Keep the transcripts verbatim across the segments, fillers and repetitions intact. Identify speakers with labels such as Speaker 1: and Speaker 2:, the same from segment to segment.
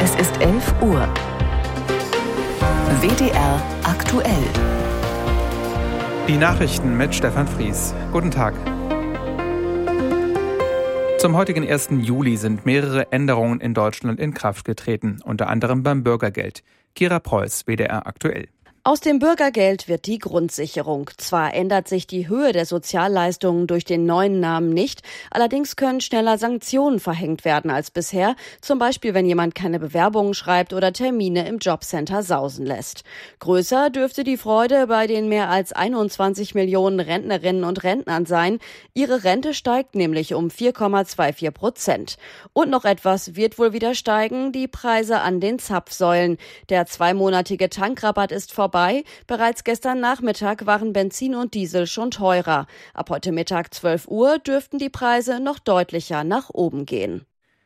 Speaker 1: Es ist elf Uhr. W D R aktuell.
Speaker 2: Die Nachrichten mit Stefan Fries. Guten Tag. Zum heutigen ersten Juli sind mehrere Änderungen in Deutschland in Kraft getreten, unter anderem beim Bürgergeld. Kira Preuß, W D R aktuell.
Speaker 3: Aus dem Bürgergeld wird die Grundsicherung. Zwar ändert sich die Höhe der Sozialleistungen durch den neuen Namen nicht, allerdings können schneller Sanktionen verhängt werden als bisher, zum Beispiel wenn jemand keine Bewerbungen schreibt oder Termine im Jobcenter sausen lässt. Größer dürfte die Freude bei den mehr als einundzwanzig Millionen Rentnerinnen und Rentnern sein. Ihre Rente steigt nämlich um vier Komma vierundzwanzig Prozent. Und noch etwas wird wohl wieder steigen, die Preise an den Zapfsäulen. Der zweimonatige Tankrabatt ist vorbei. Bereits gestern Nachmittag waren Benzin und Diesel schon teurer. Ab heute Mittag zwölf Uhr dürften die Preise noch deutlicher nach oben gehen.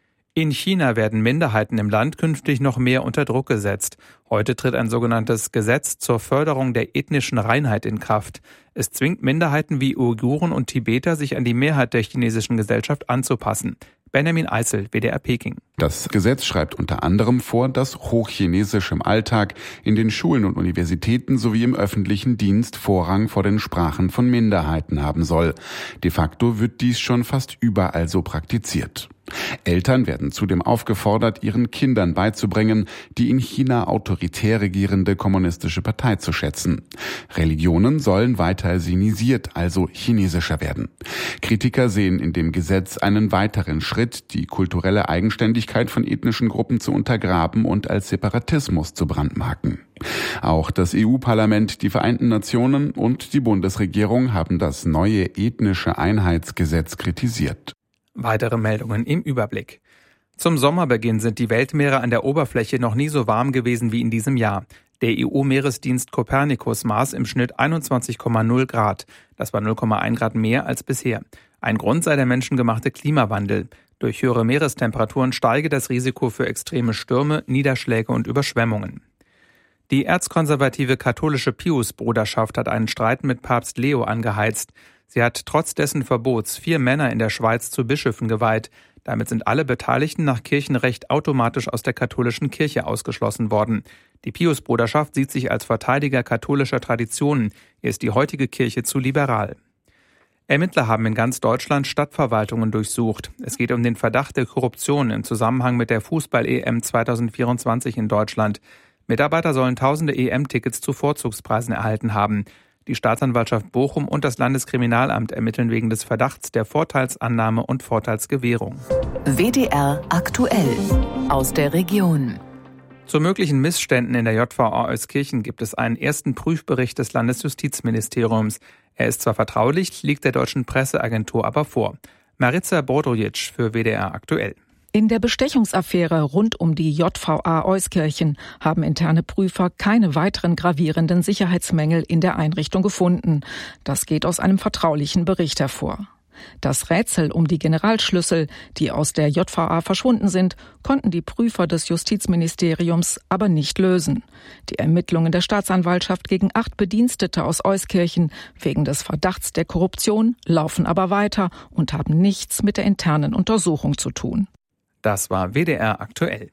Speaker 2: In China werden Minderheiten im Land künftig noch mehr unter Druck gesetzt. Heute tritt ein sogenanntes Gesetz zur Förderung der ethnischen Reinheit in Kraft. Es zwingt Minderheiten wie Uiguren und Tibeter, sich an die Mehrheit der chinesischen Gesellschaft anzupassen. Benjamin Eisel, W D R Peking.
Speaker 4: Das Gesetz schreibt unter anderem vor, dass Hochchinesisch im Alltag, in den Schulen und Universitäten sowie im öffentlichen Dienst Vorrang vor den Sprachen von Minderheiten haben soll. De facto wird dies schon fast überall so praktiziert. Eltern werden zudem aufgefordert, ihren Kindern beizubringen, die in China autoritär regierende kommunistische Partei zu schätzen. Religionen sollen weiter sinisiert, also chinesischer werden. Kritiker sehen in dem Gesetz einen weiteren Schritt, die kulturelle Eigenständigkeit von ethnischen Gruppen zu untergraben und als Separatismus zu brandmarken. Auch das E U-Parlament, die Vereinten Nationen und die Bundesregierung haben das neue ethnische Einheitsgesetz kritisiert.
Speaker 2: Weitere Meldungen im Überblick. Zum Sommerbeginn sind die Weltmeere an der Oberfläche noch nie so warm gewesen wie in diesem Jahr. Der E U-Meeresdienst Copernicus maß im Schnitt einundzwanzig Komma null Grad. Das war null Komma eins Grad mehr als bisher. Ein Grund sei der menschengemachte Klimawandel. Durch höhere Meerestemperaturen steige das Risiko für extreme Stürme, Niederschläge und Überschwemmungen. Die erzkonservative katholische Pius-Bruderschaft hat einen Streit mit Papst Leo angeheizt. Sie hat trotz dessen Verbots vier Männer in der Schweiz zu Bischöfen geweiht. Damit sind alle Beteiligten nach Kirchenrecht automatisch aus der katholischen Kirche ausgeschlossen worden. Die Pius-Bruderschaft sieht sich als Verteidiger katholischer Traditionen. Ihr ist die heutige Kirche zu liberal. Ermittler haben in ganz Deutschland Stadtverwaltungen durchsucht. Es geht um den Verdacht der Korruption im Zusammenhang mit der Fußball-E M zwanzig vierundzwanzig in Deutschland. Mitarbeiter sollen tausende E M-Tickets zu Vorzugspreisen erhalten haben. Die Staatsanwaltschaft Bochum und das Landeskriminalamt ermitteln wegen des Verdachts der Vorteilsannahme und Vorteilsgewährung.
Speaker 1: W D R aktuell aus der Region.
Speaker 2: Zu möglichen Missständen in der J V A Euskirchen gibt es einen ersten Prüfbericht des Landesjustizministeriums. Er ist zwar vertraulich, liegt der deutschen Presseagentur aber vor. Marica Brodrojic für W D R aktuell.
Speaker 5: In der Bestechungsaffäre rund um die J V A Euskirchen haben interne Prüfer keine weiteren gravierenden Sicherheitsmängel in der Einrichtung gefunden. Das geht aus einem vertraulichen Bericht hervor. Das Rätsel um die Generalschlüssel, die aus der J V A verschwunden sind, konnten die Prüfer des Justizministeriums aber nicht lösen. Die Ermittlungen der Staatsanwaltschaft gegen acht Bedienstete aus Euskirchen wegen des Verdachts der Korruption laufen aber weiter und haben nichts mit der internen Untersuchung zu tun.
Speaker 2: Das war W D R aktuell.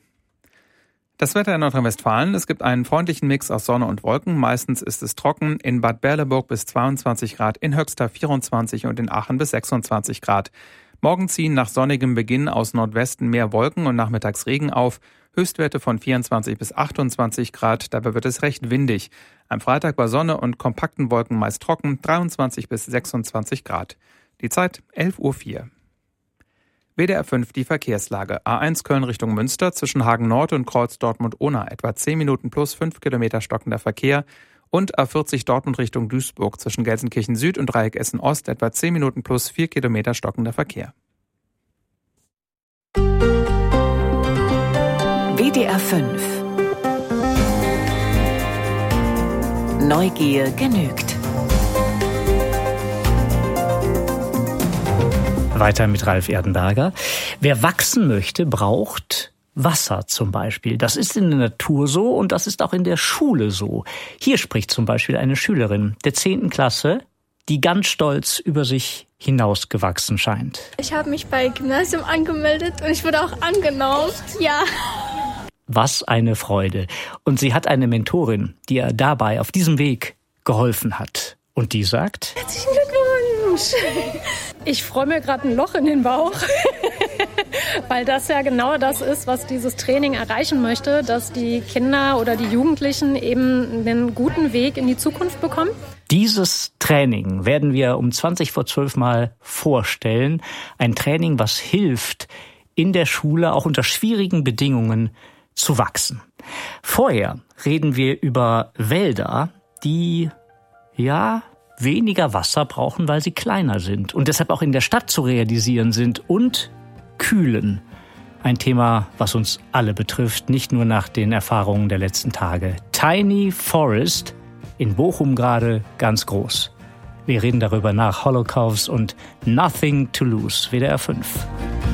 Speaker 2: Das Wetter in Nordrhein-Westfalen: Es gibt einen freundlichen Mix aus Sonne und Wolken. Meistens ist es trocken. In Bad Berleburg bis zweiundzwanzig Grad, in Höxter vierundzwanzig und in Aachen bis sechsundzwanzig Grad. Morgen ziehen nach sonnigem Beginn aus Nordwesten mehr Wolken und nachmittags Regen auf. Höchstwerte von vierundzwanzig bis achtundzwanzig Grad. Dabei wird es recht windig. Am Freitag bei Sonne und kompakten Wolken meist trocken, dreiundzwanzig bis sechsundzwanzig Grad. Die Zeit elf Uhr vier. W D R fünf die Verkehrslage. A eins Köln Richtung Münster zwischen Hagen Nord und Kreuz Dortmund-Ohna etwa zehn Minuten plus fünf Kilometer stockender Verkehr. Und A vierzig Dortmund Richtung Duisburg zwischen Gelsenkirchen Süd und Dreieck Essen Ost etwa zehn Minuten plus vier Kilometer stockender Verkehr.
Speaker 1: W D R fünf. Neugier genügt.
Speaker 6: Weiter mit Ralf Erdenberger. Wer wachsen möchte, braucht Wasser zum Beispiel. Das ist in der Natur so und das ist auch in der Schule so. Hier spricht zum Beispiel eine Schülerin der zehnten Klasse, die ganz stolz über sich hinausgewachsen scheint.
Speaker 7: Ich habe mich bei Gymnasium angemeldet und ich wurde auch angenommen. Ja.
Speaker 6: Was eine Freude. Und sie hat eine Mentorin, die ihr dabei auf diesem Weg geholfen hat. Und die sagt:
Speaker 7: Herzlichen Glückwunsch! Ich freue mir gerade ein Loch in den Bauch, weil das ja genau das ist, was dieses Training erreichen möchte, dass die Kinder oder die Jugendlichen eben einen guten Weg in die Zukunft bekommen.
Speaker 6: Dieses Training werden wir um zwanzig vor zwölf mal vorstellen. Ein Training, was hilft, in der Schule auch unter schwierigen Bedingungen zu wachsen. Vorher reden wir über Wälder, die, ja, weniger Wasser brauchen, weil sie kleiner sind und deshalb auch in der Stadt zu realisieren sind, und kühlen. Ein Thema, was uns alle betrifft, nicht nur nach den Erfahrungen der letzten Tage. Tiny Forest, in Bochum gerade ganz groß. Wir reden darüber nach Holocaust und Nothing to Lose, W D R fünf.